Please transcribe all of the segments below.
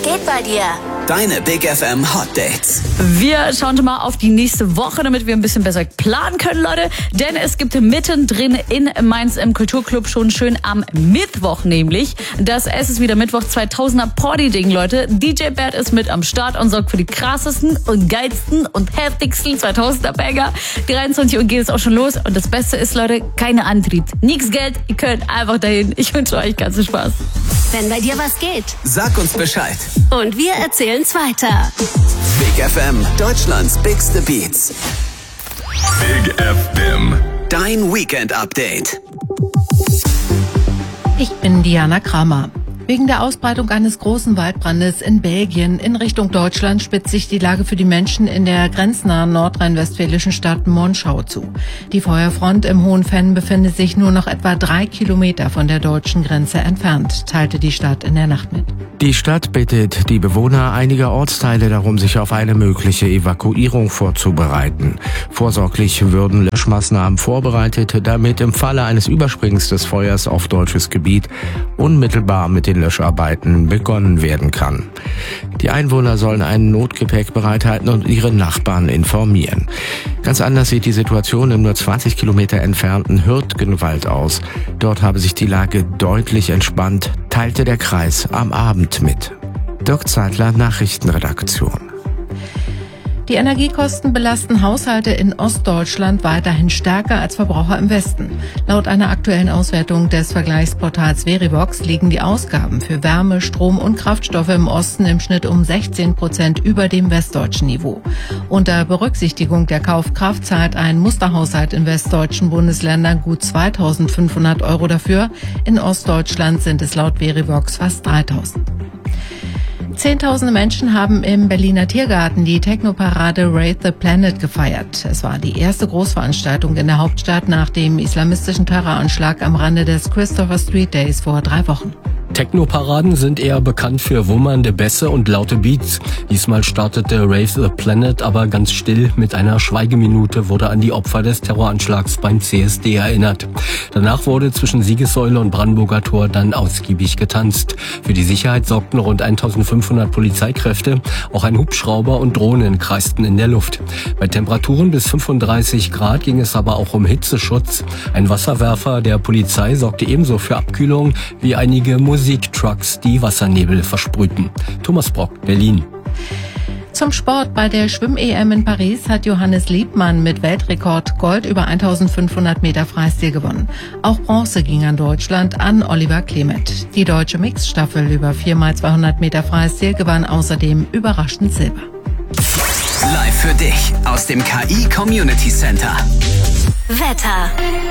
geht bei dir? Deine Big FM Hot Dates. Wir schauen mal auf die nächste Woche, damit wir ein bisschen besser planen können, Leute. Denn es gibt mittendrin in Mainz im Kulturclub schon schön am Mittwoch nämlich. Es ist wieder Mittwoch 2000er Party-Ding, Leute. DJ Bert ist mit am Start und sorgt für die krassesten und geilsten und heftigsten 2000er Banger. 23 Uhr geht es auch schon los. Und das Beste ist, Leute, keine Antritt. Nix Geld, ihr könnt einfach dahin. Ich wünsche euch ganz viel Spaß. Wenn bei dir was geht. Sag uns Bescheid. Und wir erzählen's weiter. Big FM, Deutschlands bigste Beats. Big FM. Dein Weekend-Update. Ich bin Diana Kramer. Wegen der Ausbreitung eines großen Waldbrandes in Belgien in Richtung Deutschland spitzt sich die Lage für die Menschen in der grenznahen nordrhein-westfälischen Stadt Monschau zu. Die Feuerfront im Hohen Venn befindet sich nur noch etwa 3 Kilometer von der deutschen Grenze entfernt, teilte die Stadt in der Nacht mit. Die Stadt bittet die Bewohner einiger Ortsteile darum, sich auf eine mögliche Evakuierung vorzubereiten. Vorsorglich würden Löschmaßnahmen vorbereitet, damit im Falle eines Übersprings des Feuers auf deutsches Gebiet unmittelbar mit den Löscharbeiten begonnen werden kann. Die Einwohner sollen ein Notgepäck bereithalten und ihre Nachbarn informieren. Ganz anders sieht die Situation im nur 20 Kilometer entfernten Hürtgenwald aus. Dort habe sich die Lage deutlich entspannt, teilte der Kreis am Abend mit. Dirk Zeitler, Nachrichtenredaktion. Die Energiekosten belasten Haushalte in Ostdeutschland weiterhin stärker als Verbraucher im Westen. Laut einer aktuellen Auswertung des Vergleichsportals Verivox liegen die Ausgaben für Wärme, Strom und Kraftstoffe im Osten im Schnitt um 16% über dem westdeutschen Niveau. Unter Berücksichtigung der Kaufkraft zahlt ein Musterhaushalt in westdeutschen Bundesländern gut 2.500 € dafür. In Ostdeutschland sind es laut Verivox fast 3.000. Zehntausende Menschen haben im Berliner Tiergarten die Technoparade Raid the Planet gefeiert. Es war die erste Großveranstaltung in der Hauptstadt nach dem islamistischen Terroranschlag am Rande des Christopher Street Days vor 3 Wochen. Technoparaden sind eher bekannt für wummernde Bässe und laute Beats. Diesmal startete Rave the Planet aber ganz still. Mit einer Schweigeminute wurde an die Opfer des Terroranschlags beim CSD erinnert. Danach wurde zwischen Siegessäule und Brandenburger Tor dann ausgiebig getanzt. Für die Sicherheit sorgten rund 1500 Polizeikräfte. Auch ein Hubschrauber und Drohnen kreisten in der Luft. Bei Temperaturen bis 35 Grad ging es aber auch um Hitzeschutz. Ein Wasserwerfer der Polizei sorgte ebenso für Abkühlung wie einige Musiktrucks, die Wassernebel versprühten. Thomas Brock, Berlin. Zum Sport. Bei der Schwimm-EM in Paris hat Johannes Liebmann mit Weltrekord Gold über 1500 Meter Freistil gewonnen. Auch Bronze ging an Deutschland an Oliver Klemet. Die deutsche Mixstaffel über 4x200 Meter Freistil gewann außerdem überraschend Silber. Live für dich aus dem KI Community Center. Wetter.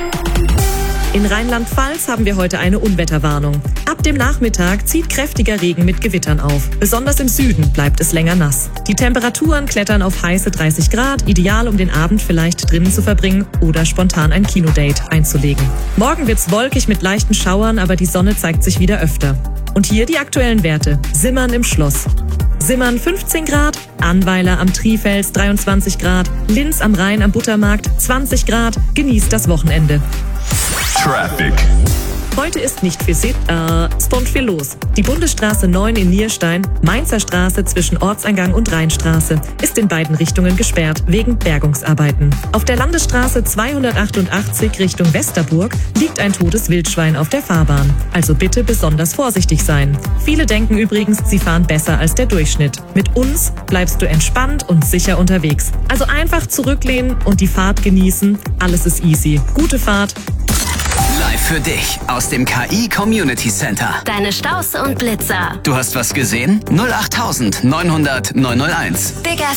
In Rheinland-Pfalz haben wir heute eine Unwetterwarnung. Ab dem Nachmittag zieht kräftiger Regen mit Gewittern auf. Besonders im Süden bleibt es länger nass. Die Temperaturen klettern auf heiße 30 Grad, ideal um den Abend vielleicht drinnen zu verbringen oder spontan ein Kinodate einzulegen. Morgen wird's wolkig mit leichten Schauern, aber die Sonne zeigt sich wieder öfter. Und hier die aktuellen Werte. Simmern im Schloss. Simmern 15 Grad, Annweiler am Trifels 23 Grad, Linz am Rhein am Buttermarkt 20 Grad. Genießt das Wochenende. Traffic. Heute ist nicht viel und viel los. Die Bundesstraße 9 in Nierstein, Mainzer Straße zwischen Ortseingang und Rheinstraße ist in beiden Richtungen gesperrt wegen Bergungsarbeiten. Auf der Landesstraße 288 Richtung Westerburg liegt ein totes Wildschwein auf der Fahrbahn. Also bitte besonders vorsichtig sein. Viele denken übrigens, sie fahren besser als der Durchschnitt. Mit uns bleibst du entspannt und sicher unterwegs. Also einfach zurücklehnen und die Fahrt genießen. Alles ist easy. Gute Fahrt. Live für dich aus dem KI Community Center. Deine Staus und Blitzer. Du hast was gesehen? 08900 901. Big